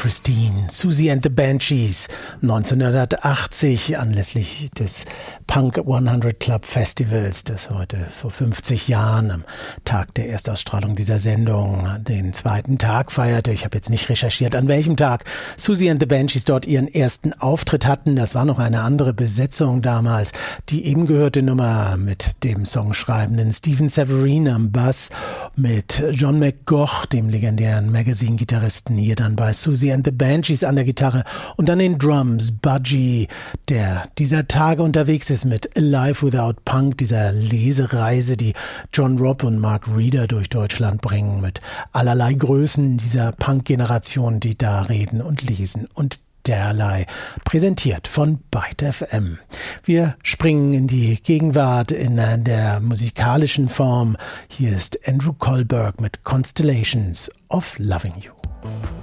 Christine, Siouxsie and the Banshees, 1980 anlässlich des Punk 100 Club Festivals, das heute vor 50 Jahren am Tag der Erstausstrahlung dieser Sendung den zweiten Tag feierte. Ich habe jetzt nicht recherchiert, an welchem Tag Siouxsie and the Banshees dort ihren ersten Auftritt hatten. Das war noch eine andere Besetzung damals. Die eben gehörte Nummer mit dem songschreibenden Stephen Severin am Bass, mit John McGough, dem legendären Magazine-Gitarristen, hier dann bei Siouxsie and the Banshees an der Gitarre, und dann den Drums Budgie, der dieser Tage unterwegs ist mit Alive Without Punk, dieser Lesereise, die John Robb und Mark Reeder durch Deutschland bringen, mit allerlei Größen dieser Punk-Generation, die da reden und lesen und derlei, präsentiert von Byte FM. Wir springen in die Gegenwart in der musikalischen Form. Hier ist Andrew Kohlberg mit Constellations of Loving You.